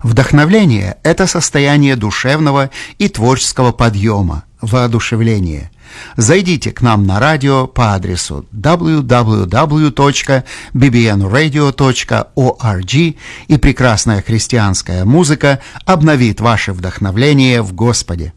Вдохновление – это состояние душевного и творческого подъема, воодушевления. Зайдите к нам на радио по адресу www.bbnradio.org, и прекрасная христианская музыка обновит ваше вдохновление в Господе.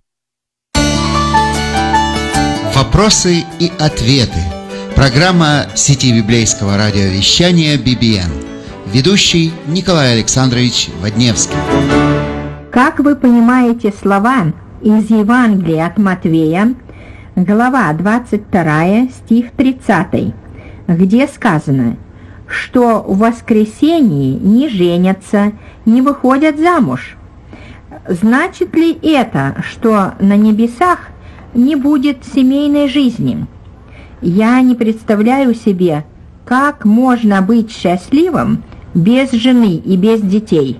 Вопросы и ответы. Программа сети библейского радиовещания BBN. Ведущий Николай Александрович Водневский. Как вы понимаете слова из Евангелия от Матвея, глава 22, стих 30, где сказано, что в воскресенье не женятся, не выходят замуж? Значит ли это, что на небесах не будет семейной жизни? Я не представляю себе, как можно быть счастливым без жены и без детей.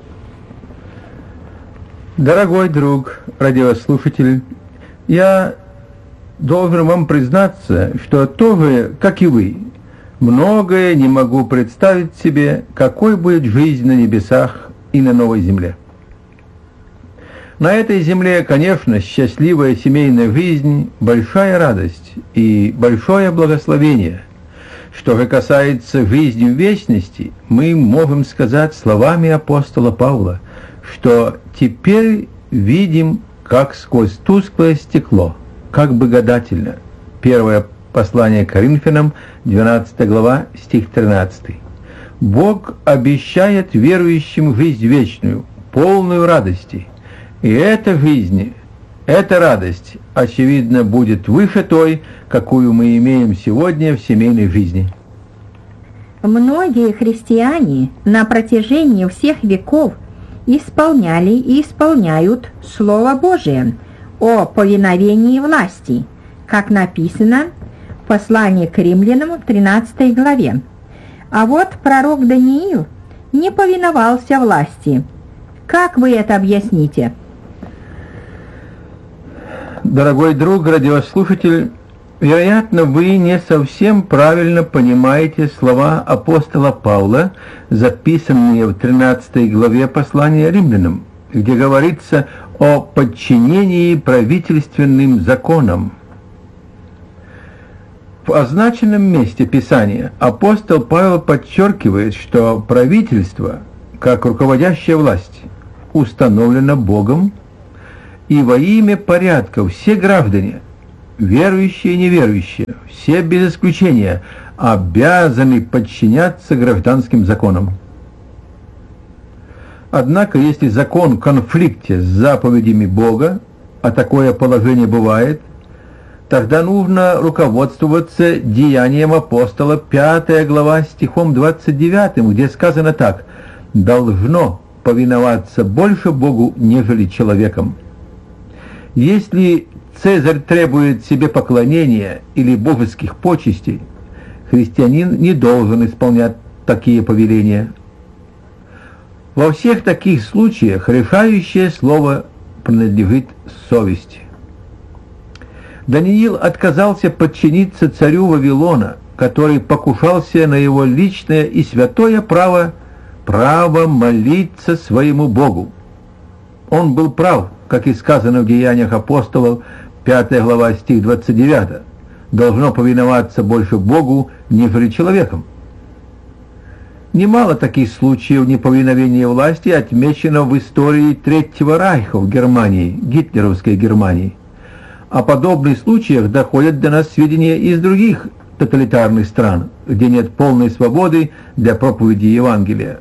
Дорогой друг, радиослушатель, я должен вам признаться, что тоже, как и вы, многое не могу представить себе, какой будет жизнь на небесах и на новой земле. На этой земле, конечно, счастливая семейная жизнь – большая радость и большое благословение. Что же касается жизни в вечности, мы можем сказать словами апостола Павла, что теперь видим, как сквозь тусклое стекло, как бы гадательно. Первое послание к Коринфянам, 12 глава, стих 13. Бог обещает верующим жизнь вечную, полную радости. И эта жизнь, эта радость, очевидно, будет выше той, какую мы имеем сегодня в семейной жизни. Многие христиане на протяжении всех веков исполняли и исполняют Слово Божие о повиновении власти, как написано в послании к Римлянам 13 главе. А вот пророк Даниил не повиновался власти. Как вы это объясните? Дорогой друг, радиослушатель, вероятно, вы не совсем правильно понимаете слова апостола Павла, записанные в 13 главе послания Римлянам, где говорится о подчинении правительственным законам. В означенном месте Писания апостол Павел подчеркивает, что правительство, как руководящая власть, установлено Богом, и во имя порядка все граждане, верующие и неверующие, все без исключения, обязаны подчиняться гражданским законам. Однако, если закон в конфликте с заповедями Бога, а такое положение бывает, тогда нужно руководствоваться деянием апостола, 5 глава, стихом 29, где сказано так: «Должно повиноваться больше Богу, нежели человеком». Если Цезарь требует себе поклонения или божеских почестей, христианин не должен исполнять такие повеления. Во всех таких случаях решающее слово принадлежит совести. Даниил отказался подчиниться царю Вавилона, который покушался на его личное и святое право молиться своему Богу. Он был прав, как и сказано в Деяниях апостолов, 5 глава, стих 29, должно повиноваться больше Богу, нежели человеком. Немало таких случаев неповиновения власти отмечено в истории Третьего Райха в Германии, гитлеровской Германии. О подобных случаях доходят до нас сведения из других тоталитарных стран, где нет полной свободы для проповеди Евангелия.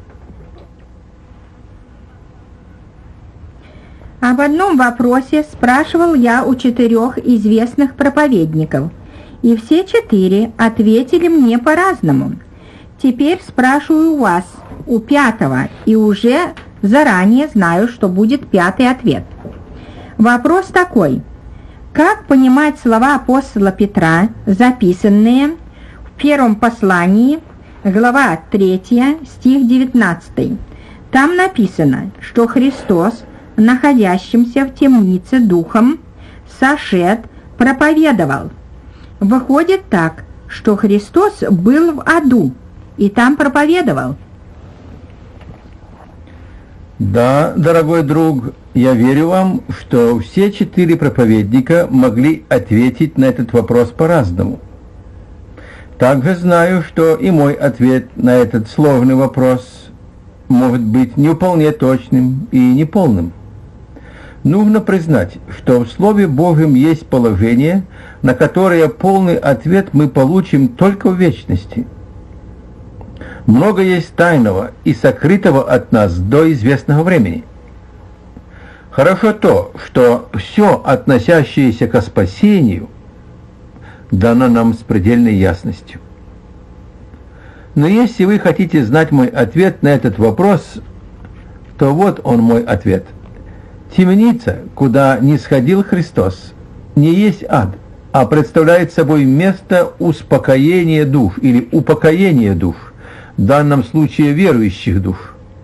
Об одном вопросе спрашивал я у 4 известных проповедников, и все 4 ответили мне по-разному. Теперь спрашиваю у вас, у 5-го, и уже заранее знаю, что будет 5-й ответ. Вопрос такой: как понимать слова апостола Петра, записанные в первом послании, глава 3, стих 19? Там написано, что Христос, находящимся в темнице духом, сошед, проповедовал. Выходит так, что Христос был в аду и там проповедовал. Да, дорогой друг, я верю вам, что все 4 проповедника могли ответить на этот вопрос по-разному. Также знаю, что и мой ответ на этот сложный вопрос может быть не вполне точным и неполным. Нужно признать, что в Слове Божьем есть положение, на которое полный ответ мы получим только в вечности. Много есть тайного и сокрытого от нас до известного времени. Хорошо то, что все, относящееся к спасению, дано нам с предельной ясностью. Но если вы хотите знать мой ответ на этот вопрос, то вот он мой ответ. Темница, куда не сходил Христос, не есть ад, а представляет собой место успокоения душ или упокоения душ, в данном случае верующих душ.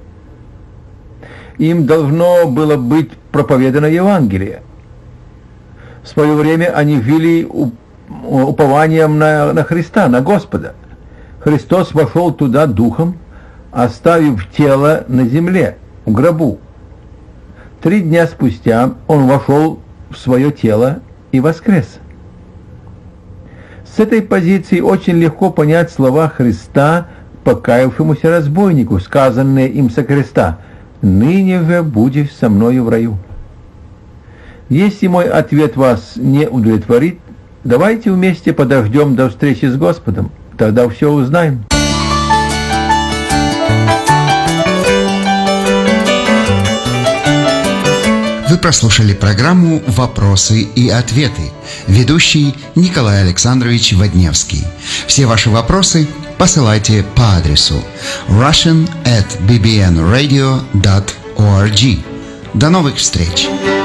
Им должно было быть проповедано Евангелие. В свое время они жили упованием на Христа, на Господа. Христос вошел туда духом, оставив тело на земле, в гробу. 3 дня спустя он вошел в свое тело и воскрес. С этой позиции очень легко понять слова Христа покаявшемуся разбойнику, сказанные им со креста: «Ныне же будешь со мною в раю». Если мой ответ вас не удовлетворит, давайте вместе подождем до встречи с Господом, тогда все узнаем. Вы прослушали программу «Вопросы и ответы». Ведущий Николай Александрович Водневский. Все ваши вопросы посылайте по адресу russian@bbnradio.org. До новых встреч!